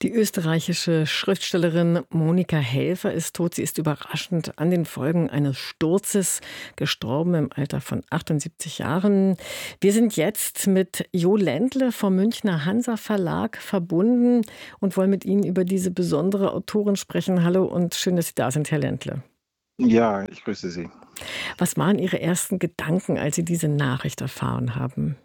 Die österreichische Schriftstellerin Monika Helfer ist tot. Sie ist überraschend an den Folgen eines Sturzes gestorben im Alter von 78 Jahren. Wir sind jetzt mit Jo Ländle vom Münchner Hansa Verlag verbunden und wollen mit Ihnen über diese besondere Autorin sprechen. Hallo und schön, dass Sie da sind, Herr Ländle. Ja, ich grüße Sie. Was waren Ihre ersten Gedanken, als Sie diese Nachricht erfahren haben?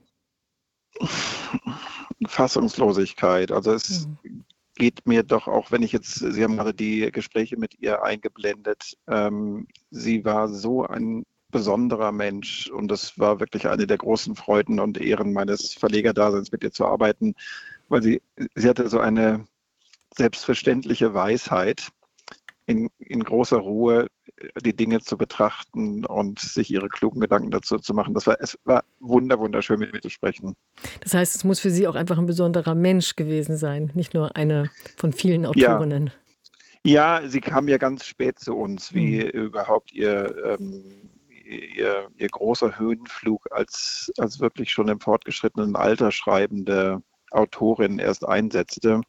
Fassungslosigkeit. Also, es Hm. geht mir doch auch, wenn ich jetzt Sie haben gerade die Gespräche mit ihr eingeblendet. Sie war so ein besonderer Mensch und es war wirklich eine der großen Freuden und Ehren meines Verlegerdaseins, mit ihr zu arbeiten, weil sie hatte so eine selbstverständliche Weisheit, in großer Ruhe die Dinge zu betrachten und sich ihre klugen Gedanken dazu zu machen. Es war wunderschön, mit mir zu sprechen. Das heißt, es muss für Sie auch einfach ein besonderer Mensch gewesen sein, nicht nur eine von vielen Ja. Autorinnen. Ja, sie kam ja ganz spät zu uns, wie Hm. überhaupt ihr großer Höhenflug als wirklich schon im fortgeschrittenen Alter schreibende Autorin erst einsetzte.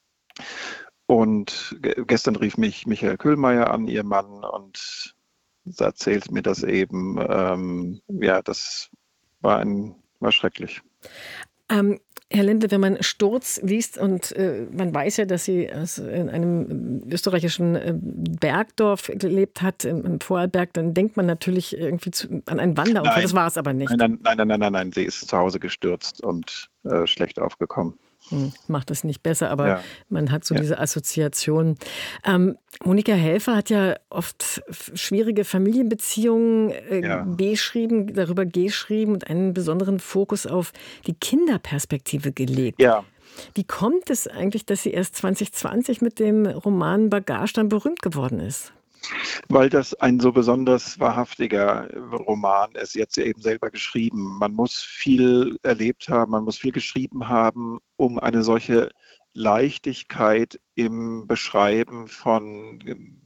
Und gestern rief mich Michael Köhlmeier an, ihr Mann, und erzählt mir das eben. Ja, das war schrecklich. Ähm, Herr Lindle, wenn man Sturz liest und man weiß ja, dass sie in einem österreichischen Bergdorf gelebt hat, im Vorarlberg, dann denkt man natürlich irgendwie an einen Wanderunfall. Das Nein, war es aber nein, nicht. nein, nein, nein, nein, nein, nein. Sie ist zu Hause gestürzt und schlecht aufgekommen. Macht es nicht besser, aber Ja, man hat so ja, diese Assoziation. Monika Helfer hat ja oft schwierige Familienbeziehungen ja. darüber geschrieben und einen besonderen Fokus auf die Kinderperspektive gelegt. Ja, Wie kommt es eigentlich, dass sie erst 2020 mit dem Roman Bagage dann berühmt geworden ist? weil das ein so besonders wahrhaftiger Roman ist, jetzt eben selber geschrieben. Man muss viel erlebt haben, man muss viel geschrieben haben, um eine solche Leichtigkeit im Beschreiben von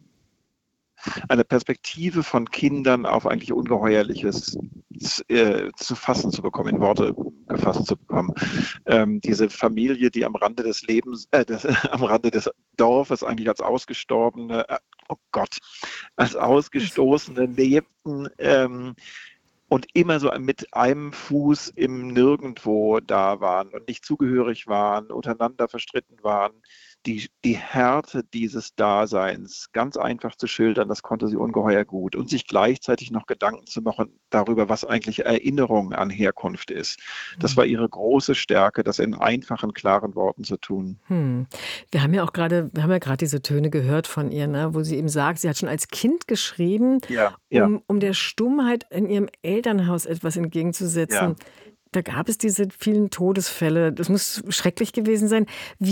eine Perspektive von Kindern auf eigentlich Ungeheuerliches zu fassen zu bekommen, in Worte gefasst zu bekommen. Diese Familie, die am Rande des Lebens, am Rande des Dorfes eigentlich als Ausgestorbene, oh Gott, als Ausgestoßene lebten, und immer so mit einem Fuß im Nirgendwo da waren und nicht zugehörig waren, untereinander verstritten waren. Die Härte dieses Daseins ganz einfach zu schildern, das konnte sie ungeheuer gut. Und sich gleichzeitig noch Gedanken zu machen darüber, was eigentlich Erinnerung an Herkunft ist. Das war ihre große Stärke, das in einfachen, klaren Worten zu tun. Hm. Wir haben ja gerade diese Töne gehört von ihr, ne, wo sie eben sagt, sie hat schon als Kind geschrieben, Ja, ja, um der Stummheit in ihrem Elternhaus etwas entgegenzusetzen. ja. Da gab es diese vielen Todesfälle. Das muss schrecklich gewesen sein.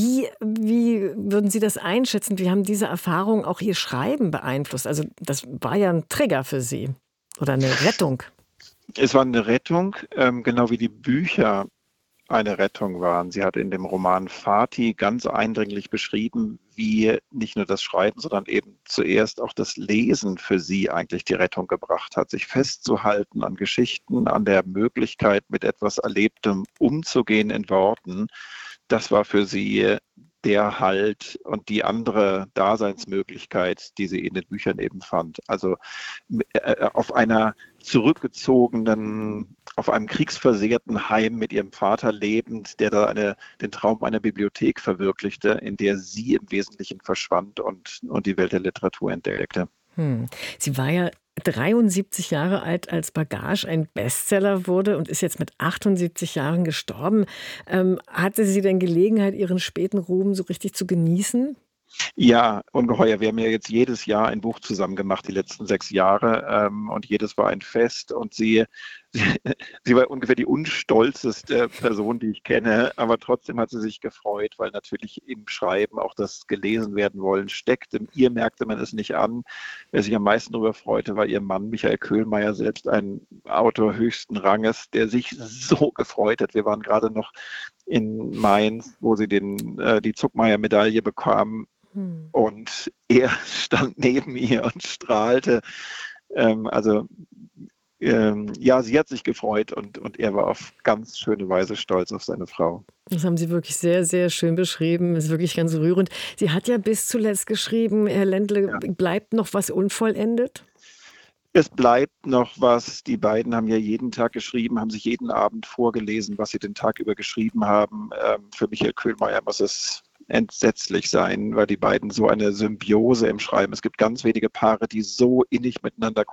Wie würden Sie das einschätzen? Wie haben diese Erfahrungen auch Ihr Schreiben beeinflusst? Also das war ja ein Trigger für Sie oder eine Rettung. Es war eine Rettung, genau wie die Bücher eine Rettung waren. Sie hat in dem Roman Fatih ganz eindringlich beschrieben, wie nicht nur das Schreiben, sondern eben zuerst auch das Lesen für sie eigentlich die Rettung gebracht hat, sich festzuhalten an Geschichten, an der Möglichkeit, mit etwas Erlebtem umzugehen in Worten. Das war für sie der Halt und die andere Daseinsmöglichkeit, die sie in den Büchern eben fand. Also auf einer zurückgezogenen, auf einem kriegsversehrten Heim mit ihrem Vater lebend, der da den Traum einer Bibliothek verwirklichte, in der sie im Wesentlichen verschwand und die Welt der Literatur entdeckte. Sie war ja 73 Jahre alt, als Bagage ein Bestseller wurde und ist jetzt mit 78 Jahren gestorben. Hatte sie denn Gelegenheit, ihren späten Ruhm so richtig zu genießen? Ja, ungeheuer. Wir haben ja jetzt jedes Jahr ein Buch zusammen gemacht, die letzten 6 Jahre, und jedes war ein Fest. Und sie, sie war ungefähr die unstolzeste Person, die ich kenne, aber trotzdem hat sie sich gefreut, weil natürlich im Schreiben auch das gelesen werden wollen steckte. Ihr merkte man es nicht an. Wer sich am meisten darüber freute, war ihr Mann Michael Köhlmeier, selbst ein Autor höchsten Ranges, der sich so gefreut hat. Wir waren gerade noch in Mainz, wo sie die Zuckmeier-Medaille bekam. Hm. Und er stand neben ihr und strahlte. Also ja, sie hat sich gefreut und er war auf ganz schöne Weise stolz auf seine Frau. Das haben Sie wirklich sehr, sehr schön beschrieben. Das ist wirklich ganz rührend. Sie hat ja bis zuletzt geschrieben, Herr Ländle, Ja. bleibt noch was unvollendet? Es bleibt noch was. Die beiden haben ja jeden Tag geschrieben, haben sich jeden Abend vorgelesen, was sie den Tag über geschrieben haben. Für Michael Köhlmeier muss es entsetzlich sein, weil die beiden so eine Symbiose im Schreiben. Es gibt ganz wenige Paare, die so innig miteinander